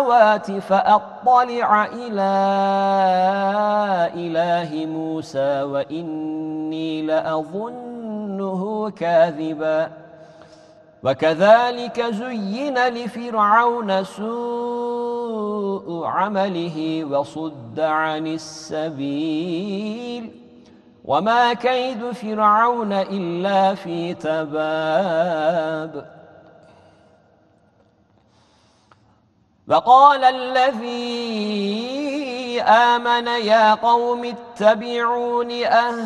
السماوات فأطلع إلى إله موسى وإني لأظنه كاذبا وكذلك زين لفرعون سوء عمله وصد عن السبيل وما كيد فرعون إلا في تباب وقال الذي آمن يا قوم اتبعون